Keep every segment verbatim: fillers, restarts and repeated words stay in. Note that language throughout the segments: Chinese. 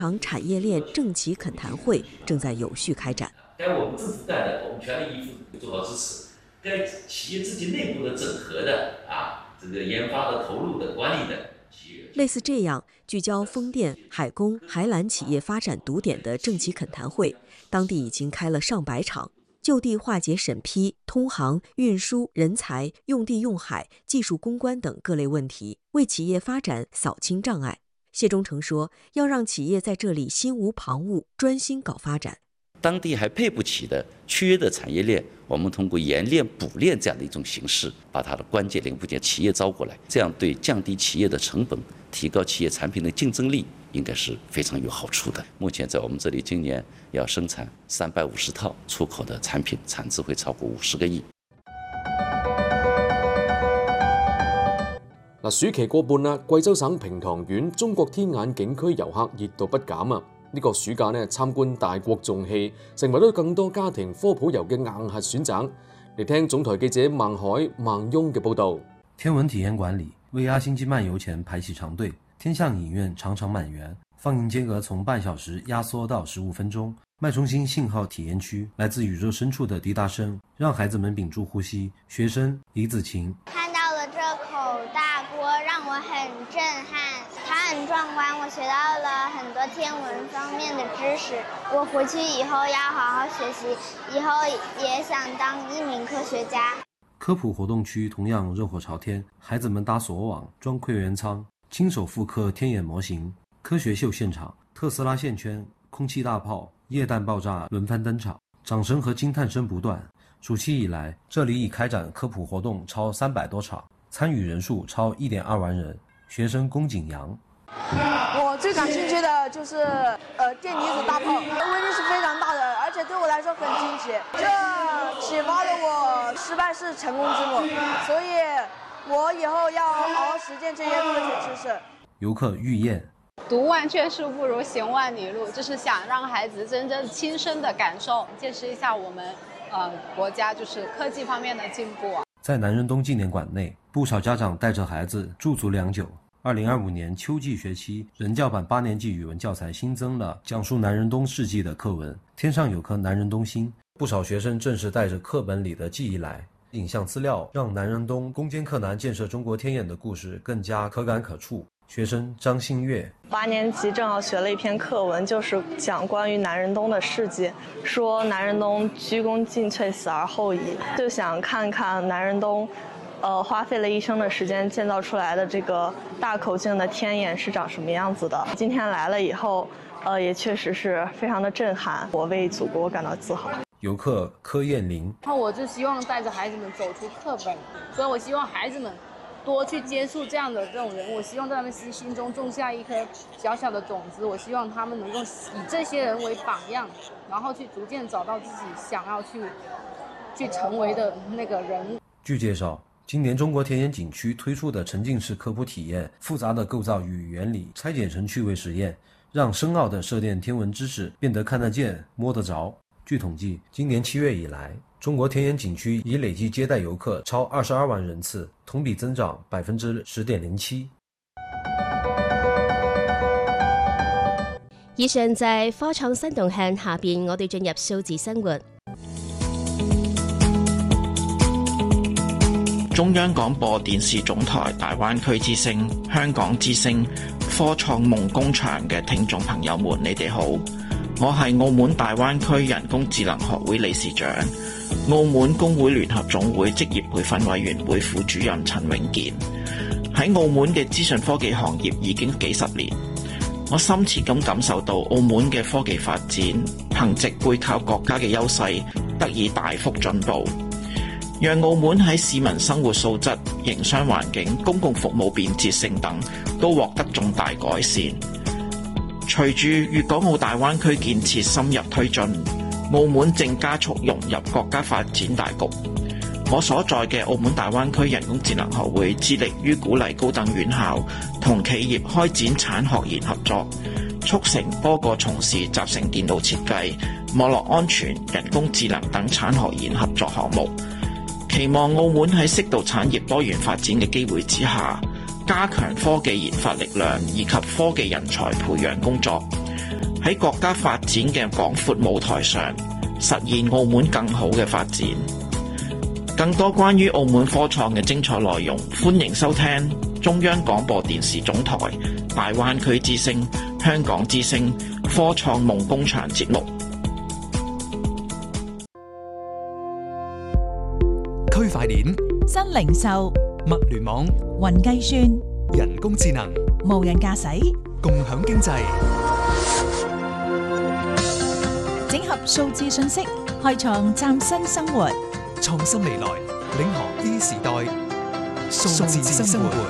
场产业链政企恳谈会正在有序开展。 该我们政府干的，我们全力以赴做好支持；该企业自己内部的整合的啊，这个研发的、投入的、管理的。 类似这样聚焦风电、海工、海缆企业发展堵点的政企恳谈会，当地已经开了上百场，就地化解审批、通航、运输、人才、用地用海、技术攻关等各类问题，为企业发展扫清障碍。谢忠诚说，要让企业在这里心无旁骛，专心搞发展。 当地还配不起的缺的产业链，我们通过冶炼补炼这样的一种形式，把它的关键零部件企业招过来，这样对降低企业的成本、提高企业产品的竞争力，应该是非常有好处的。目前在我们这里，今年要生产三百五十套出口的产品，产值会超过五十个億。 嗱，暑期過半啦，貴州省平塘縣中國天眼景區遊客熱度不減啊！呢個暑假呢，參觀大國重器，成為咗更多家庭科普遊嘅硬核選擇。嚟聽總台記者孟海、孟雍嘅報導。 天文體驗館裡，為壓星際漫遊前排起長隊，天象影院常常滿員，放映間隔從半小時壓縮到十五分鐘。麥中心信號體驗區，來自宇宙深處的滴答聲，讓孩子們屏住呼吸。學生李子晴看到了這口大鍋，讓我很震撼，它很壯觀，我學到了很多天文方面的知識。我回去以後要好好學習，以後也想當一名科學家。 科普活動區同樣熱火朝天，孩子們搭鎖網、裝窺源艙，親手復刻天眼模型。科學秀現場，特斯拉線圈、空氣大炮、液氮爆炸輪番登場，掌聲和驚嘆聲不斷。暑期以來，這裡已開展科普活動超三百多場，參與人數超一點二萬人。學生龔景陽， 我最感興趣的就是呃電離子大炮，威力是非常大的，而且對我來說很驚奇。這啟發了我失敗是成功之母，所以我以後要好好實踐這些科學知識。 遊客玉燕。 讀萬卷書不如行萬里路，就是想讓孩子真正親身的感受，見識一下我們呃國家就是科技方面的進步。 在南仁東紀念館內，不少家長帶着孩子駐足良久。二零二五年秋季學期，人教版八年級語文教材新增了講述南仁東事蹟的課文，天上有顆南仁東星。不少學生正是帶着課本裡的記憶來，影像資料讓南仁東攻堅克難建設中國天眼的故事更加可感可觸。學生張新月， 八年級正好學了一篇課文，就是講關於南仁東的事蹟，說南仁東鞠躬盡瘁，死而後已，就想看看南仁東呃，花費了一生的時間建造出來的這個大口徑的天眼是長什麼樣子的。今天來了以後，呃，也確實是非常的震撼，我為祖國感到自豪。 遊客柯燕玲， 那我就希望帶着孩子們走出課本，所以我希望孩子們多去接觸這樣的這種人物，希望在他們心心中種下一顆小小的種子。我希望他們能夠以這些人為榜樣，然後去逐漸找到自己想要去去成為的那個人。 據介紹，今年中國田野景區推出的沉浸式科普體驗，複雜的構造與原理拆解成趣味實驗，讓深奧的射電天文知識變得看得見、摸得着。據統計，今年七月以來，中國田野景區已累計接待遊客超二十二萬人次，同比增長百分之十點零七。 以上就係科創新動向，下邊我哋進入數字生活。 中央廣播電視總台大灣區之聲、香港之聲、科創夢工場嘅聽眾朋友們，你哋好，我係澳門大灣區人工智能學會理事長、澳門工會聯合總會職業培訓委員會副主任陳永健。喺澳門嘅資訊科技行業已經幾十年，我深切咁感受到澳門嘅科技發展，憑藉背靠國家嘅優勢，得以大幅進步，讓澳門喺市民生活素質、營商環境、公共服務便捷性等都獲得重大改善。隨住粵港澳大灣區建設深入推進，澳門正加速融入國家發展大局。我所在嘅澳門大灣區人工智能學會致力於鼓勵高等院校同企業開展產學研合作，促成多個從事集成電腦設計、網絡安全、人工智能等產學研合作項目。期望澳門喺適度產業多元發展嘅機會之下，加強科技研發力量以及科技人才培養工作， 喺國家發展嘅廣闊舞台上，實現澳門更好嘅發展。更多關於澳門科創嘅精彩內容，歡迎收聽中央廣播電視總台大灣區之聲、香港之聲科創夢工場節目。 區塊鏈、 新零售、 物聯網、 雲計算、 人工智能、 無人駕駛、 共享經濟， 整合數字信息，開創嶄新生活。 創新未來，領航 E 時代，數字生活。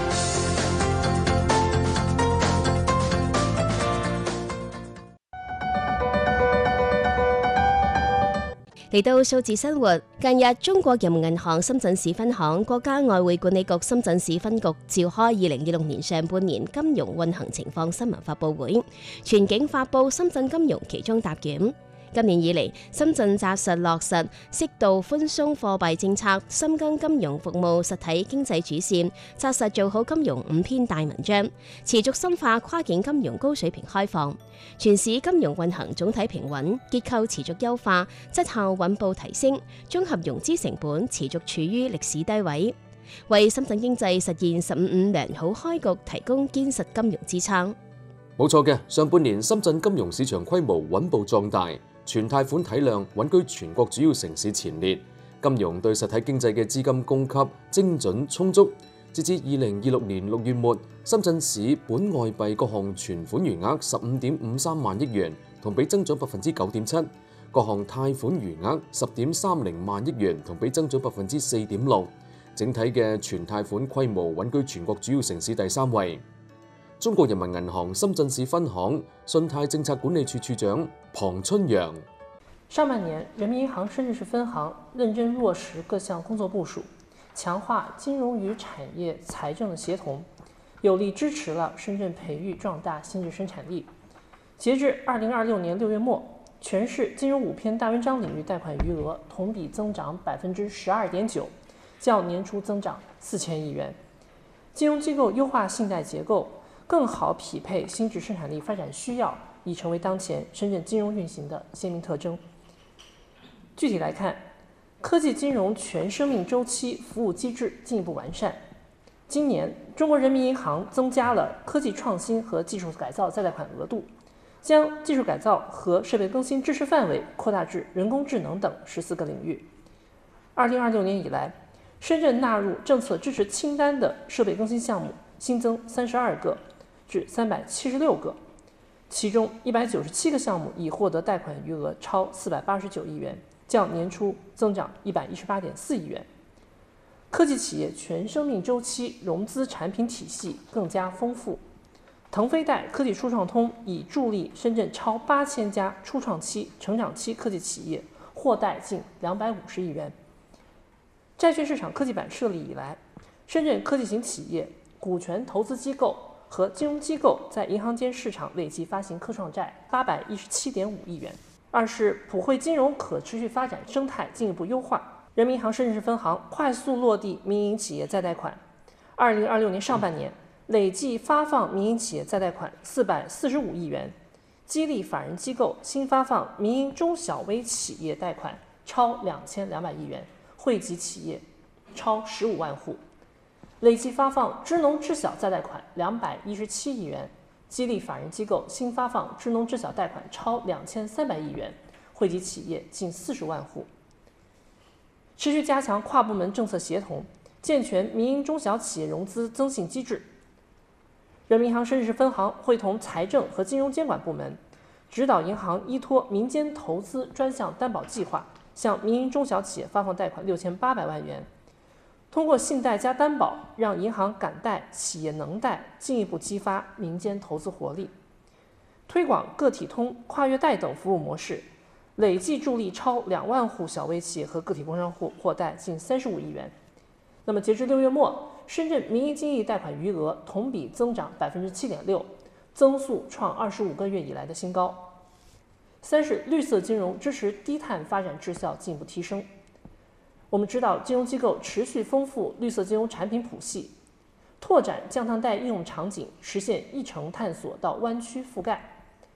嚟到數字生活，近日中國人民銀行深圳市分行、國家外匯管理局深圳市分局召開二零二六年上半年金融運行情況新聞發佈會，全景發佈深圳金融其中答卷。今年以嚟，深圳紮實落實適度寬鬆貨幣政策，深耕金融服務實體經濟主線，紮實做好金融五篇大文章，持續深化跨境金融高水平開放。全市金融運行總體平穩，結構持續優化，質效穩步提升，綜合融資成本持續處於歷史低位，為深圳經濟實現十五五良好開局提供堅實金融支撐。 冇錯嘅，上半年深圳金融市場規模穩步壯大，全貸款體量穩居全國主要城市前列，金融對實體經濟嘅資金供給精準充足。截至二零二六年六月末，深圳市本外幣各項存款餘額十五點五三萬億元，同比增長百分之九點七；各項貸款餘額十點三零萬億元，同比增長百分之四點六。整體嘅全貸款規模穩居全國主要城市第三位。中國人民銀行深圳市分行信貸政策管理處處長龐春陽： 上半年，人民銀行深圳市分行認真落實各項工作部署，強化金融與產業財政的協同，有力支持了深圳培育壯大新質生產力。截至二零二六年六月末，全市金融五篇大文章領域貸款餘額同比增長百分之十二點九，較年初增長四千億元。金融機構優化信貸結構，更好匹配新質生產力發展需要，已成為當前深圳金融運行的鮮明特徵。具體來看，科技金融全生命週期服務機制進一步完善。今年，中國人民銀行增加了科技創新和技術改造再貸款額度，將技術改造和設備更新支持範圍擴大至人工智能等十四個領域。二零二六年以來，深圳納入政策支持清單的設備更新項目新增三十二個，至三百七十六個，其中一百九十七個項目已獲得貸款餘額超四百八十九億元，較年初增長一百一十八點四億元。科技企業全生命週期融資產品體系更加豐富，騰飛貸科技初創通已助力深圳超八千家初創期、成長期科技企業獲貸近兩百五十億元。債券市場科技板設立以來，深圳科技型企業、股權投資機構和金融機構在銀行間市場累計發行科創債八百一十七點五億元。二是普惠金融可持續發展生態進一步優化，人民銀行深圳市分行快速落地民營企業再貸款。二零二六年上半年，累計發放民營企業再貸款四百四十五億元，激勵法人機構新發放民營中小微企業貸款超兩千兩百億元，惠及企業超十五萬戶。累計發放支農支小再貸款兩百一十七億元，激勵法人機構新發放支農支小貸款超兩千三百億元，惠及企業近四十萬戶。持續加強跨部門政策協同，健全民營中小企業融資增信機制。人民銀行深圳市分行會同財政和金融監管部門，指導銀行依託民間投資專項擔保計劃，向民營中小企業發放貸款六千八百萬元。通過信貸加擔保，讓銀行敢貸、企業能貸，進一步激發民間投資活力。推廣個體通、跨越貸等服務模式，累計助力超兩萬戶小微企業和個體工商戶獲貸近三十五億元。那麼截至六月末，深圳民營經濟貸款餘額同比增長百分之七點六，增速創二十五個月以來的新高。三是綠色金融支持低碳發展質效進一步提升。我們知道，金融機構持續豐富綠色金融產品譜系，拓展降碳貸應用場景，實現一程探索到灣區覆蓋。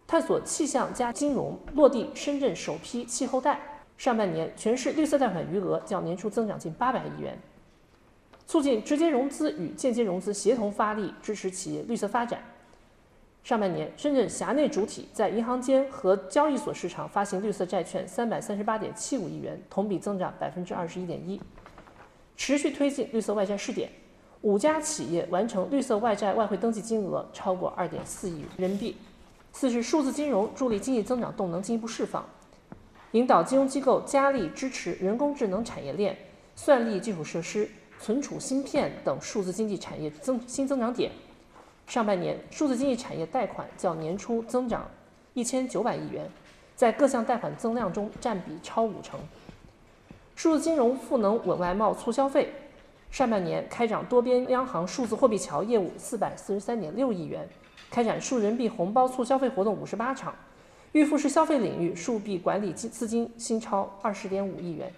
探索气象加金融，落地深圳首批气候贷。上半年全市绿色贷款余额较年初增长近八百亿元，促进直接融资与间接融资协同发力，支持企业绿色发展。上半年，深圳辖内主体在银行间和交易所市场发行绿色债券三百三十八点七五亿元，同比增长百分之二十一点一。持续推进绿色外债试点，五家企业完成绿色外债外汇登记金额超过二点四亿人民币。四是数字金融助力经济增长动能进一步释放，引导金融机构加力支持人工智能产业链、算力基础设施、存储芯片等数字经济产业增新增长点。上半年，数字经济产业贷款较年初增长一千九百亿元，在各项贷款增量中占比超五成。数字金融赋能稳外贸促消费，上半年开展多边央行数字货币桥业务四百四十三点六亿元，开展数人民币红包促消费活动五十八场，预付式消费领域数币管理资金新超二十點五億元。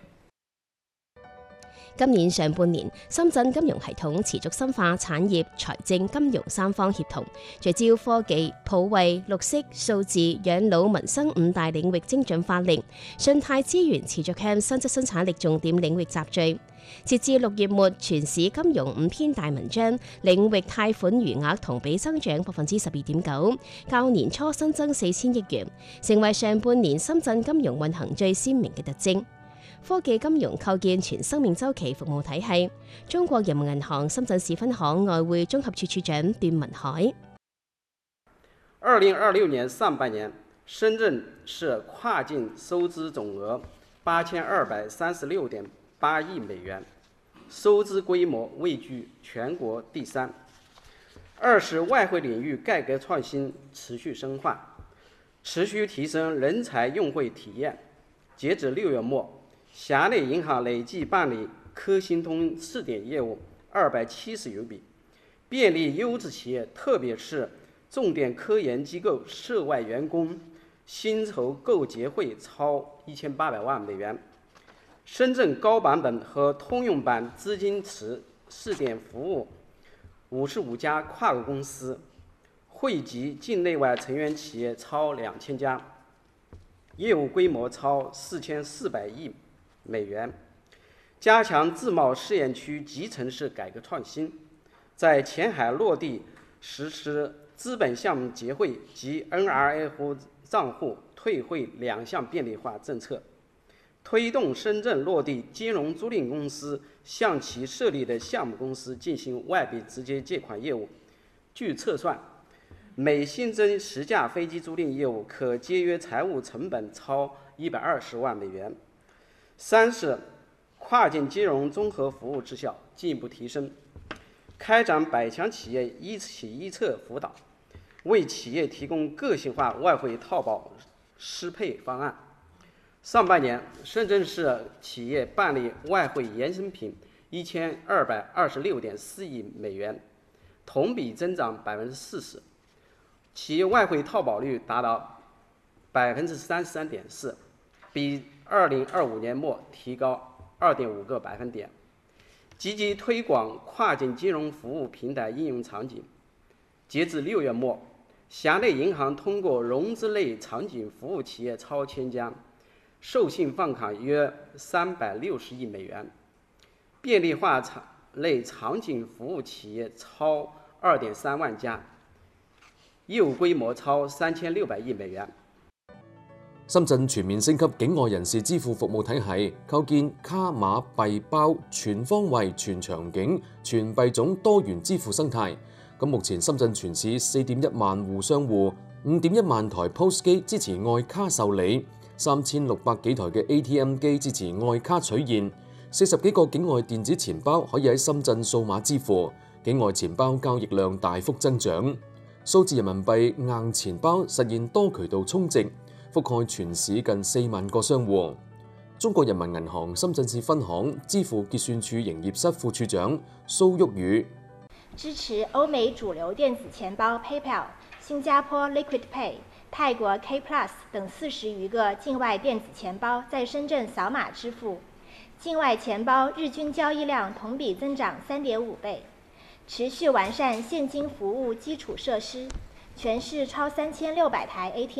今年上半年，深圳金融系統持續深化產業、財政、金融三方協同，聚焦科技、普惠、綠色、數字、養老、民生五大領域精準發力，信貸資源持續向新質生產力重點領域集聚。截至六月末，全市金融五篇大文章領域貸款餘額同比增長百分之十二點九，較年初新增四千億元，成為上半年深圳金融運行最鮮明嘅特徵。科技金融構建全生命週期服務體系。中國人民銀行深圳市分行外匯綜合處處長段文海。 二零二六年上半年，深圳市跨境收支总额八千二百三十六点八亿美元，收支规模位居全国第三。二是外汇领域改革创新持续深化，持续提升人才用汇体验。截止六月末，辖内银行累计办理科新通试点业务二百七十余笔，便利优质企业，特别是重点科研机构涉外员工薪酬购结汇超一千八百万美元。深圳高版本和通用版资金池试点服务五十五家跨国公司，汇集境内外成员企业超两千家，业务规模超四千四百亿美元，加强自贸试验区集成式改革创新，在前海落地实施资本项目结汇及 N R F 账户退汇两项便利化政策，推动深圳落地金融租赁公司向其设立的项目公司进行外币直接借款业务。据测算，每新增十架飞机租赁业务可节约财务成本超一百二十万美元。三是跨境金融综合服务质效进一步提升，开展百强企业一企一策辅导，为企业提供个性化外汇套保适配方案。上半年，深圳市企业办理外汇衍生品一千二百二十六点四亿美元，同比增长百分之四十，企业外汇套保率达到百分之三十三点四，比二零二五年末提高二点五个百分点。积极推广跨境金融服务平台应用场景。截至六月末，辖内银行通过融资类场景服务企业超千家，授信放款约三百六十亿美元，便利化场类场景服务企业超二点三万家，业務規模超三千六百億美元。 深圳全面升級境外人士支付服務體系，構建卡碼幣包全方位、全場景、全幣種多元支付生態。咁目前深圳全市四點一萬戶商戶，五點一萬台 P O S 機支持外卡受理，三千六百幾台嘅 A T M 機支持外卡取現，四十幾個境外電子錢包可以喺深圳數碼支付，境外錢包交易量大幅增長。數字人民幣硬錢包實現多渠道充值，覆蓋全市近四萬個商戶。中國人民銀行深圳市分行支付結算處營業室副處長蘇旭宇： 支持歐美主流電子錢包 PayPal、新加坡 Liquid Pay、泰國 K Plus 等四十餘個境外電子錢包在深圳掃碼支付，境外錢包日均交易量同比增長三點五倍。持續完善現金服務基礎設施，全市超三千六百台 A T M。